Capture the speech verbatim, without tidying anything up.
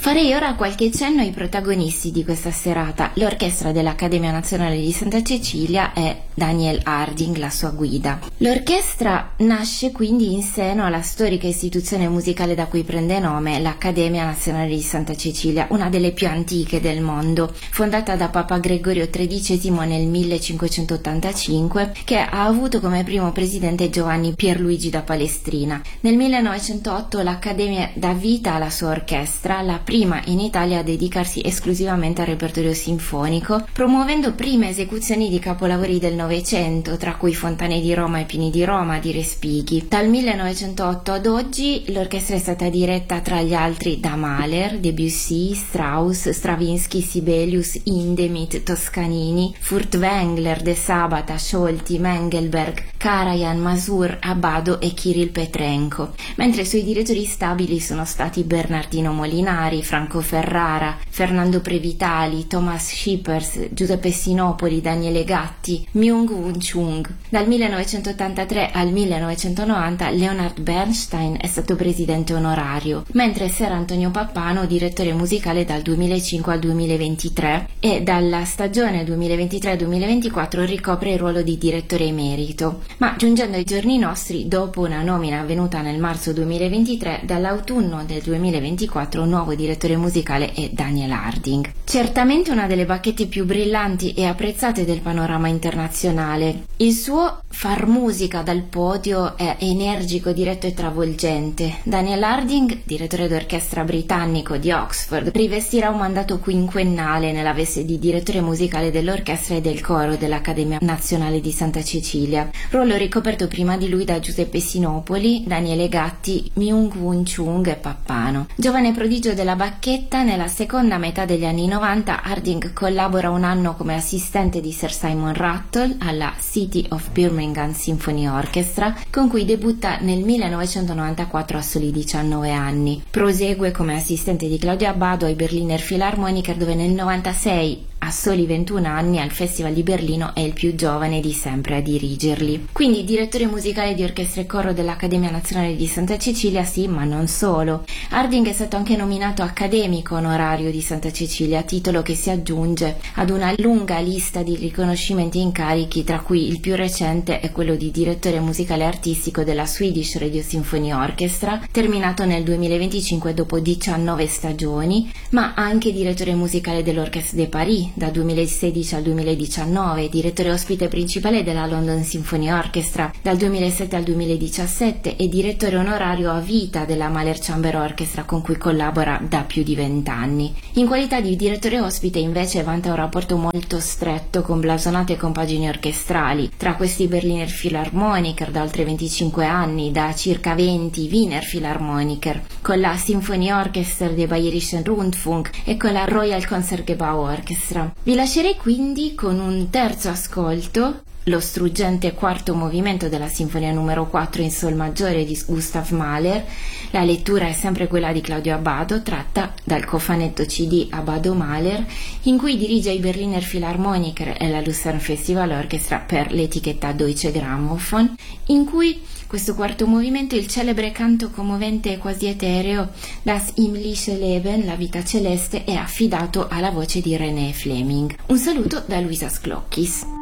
Farei ora qualche cenno ai protagonisti di questa serata. L'orchestra dell'Accademia Nazionale di Santa Cecilia è Daniel Harding, la sua guida. L'orchestra nasce quindi in seno alla storica istituzione musicale da cui prende nome l'Accademia Nazionale di Santa Cecilia, una delle più antiche del mondo, fondata da Papa Gregorio tredicesimo nel millecinquecentottantacinque, che ha avuto come primo presidente Giovanni Pierluigi da Palestrina. Nel millenovecentotto l'Accademia dà vita alla sua orchestra, la prima in Italia a dedicarsi esclusivamente al repertorio sinfonico, promuovendo prime esecuzioni di capolavori del Novecento, tra cui Fontane di Roma e Pini di Roma di Respighi. Dal millenovecentotto ad oggi l'orchestra è stata diretta tra gli altri da Mahler, Debussy, Strauss, Stravinsky, Sibelius, Hindemith, Toscanini, Furtwängler, De Sabata, Scholti, Mengelberg, Karajan, Masur, Abbado e Kirill Petrenko, mentre i suoi direttori stabili sono stati Bernardino Molinari, Franco Ferrara, Fernando Previtali, Thomas Schippers, Giuseppe Sinopoli, Daniele Gatti, Myung-Whun Chung. Dal millenovecentottantatré al millenovecentonovanta Leonard Bernstein è stato presidente onorario, mentre Ser Antonio Pappano direttore musicale dal duemilacinque al duemilaventitré e dalla stagione duemilaventitré duemilaventiquattro ricopre il ruolo di direttore emerito. Ma giungendo ai giorni nostri, dopo una nomina avvenuta nel marzo duemilaventitré, dall'autunno del duemilaventiquattro un nuovo direttore musicale è Daniel Harding. Certamente una delle bacchette più brillanti e apprezzate del panorama internazionale. Il suo far musica dal podio è energico, diretto e travolgente. Daniel Harding, direttore d'orchestra britannico di Oxford, rivestirà un mandato quinquennale nella veste di direttore musicale dell'orchestra e del coro dell'Accademia Nazionale di Santa Cecilia, ruolo ricoperto prima di lui da Giuseppe Sinopoli, Daniele Gatti, Myung-Whun Chung e Pappano. Giovane prodigio della bacchetta, nella seconda metà degli anni novanta Harding collabora un anno come assistente di Sir Simon Rattle alla City of Birmingham Symphony Orchestra, con cui debutta nel millenovecentonovantaquattro a soli diciannove anni. Prosegue come assistente di Claudio Abbado ai Berliner Philharmoniker, dove nel novantasei, a soli ventuno anni, al Festival di Berlino è il più giovane di sempre a dirigerli. Quindi direttore musicale di orchestra e coro dell'Accademia Nazionale di Santa Cecilia, sì, ma non solo. Harding è stato anche nominato accademico onorario di Santa Cecilia, titolo che si aggiunge ad una lunga lista di riconoscimenti e incarichi, tra cui il più recente è quello di direttore musicale artistico della Swedish Radio Symphony Orchestra, terminato nel duemilaventicinque dopo diciannove stagioni, ma anche direttore musicale dell'Orchestre de Paris da duemilasedici al duemiladiciannove, direttore ospite principale della London Symphony Orchestra dal duemilasette al duemiladiciassette e direttore onorario a vita della Mahler Chamber Orchestra, con cui collabora da più di vent'anni. In qualità di direttore ospite invece vanta un rapporto molto stretto con blasonate compagini orchestrali, tra questi Berliner Philharmoniker da oltre venticinque anni, da circa venti Wiener Philharmoniker, con la Symphonie Orchester des Bayerischen Rundfunk e con la Royal Concertgebouw Orchestra. Vi lascerei quindi con un terzo ascolto, lo struggente quarto movimento della Sinfonia numero quattro in sol maggiore di Gustav Mahler. La lettura è sempre quella di Claudio Abbado, tratta dal cofanetto C D Abbado Mahler, in cui dirige i Berliner Philharmoniker e la Lucerne Festival Orchestra per l'etichetta Deutsche Grammophon, in cui questo quarto movimento, il celebre canto commovente e quasi etereo Das himmlische Leben, la vita celeste, è affidato alla voce di René Fleming. Un saluto da Luisa Scloccchis.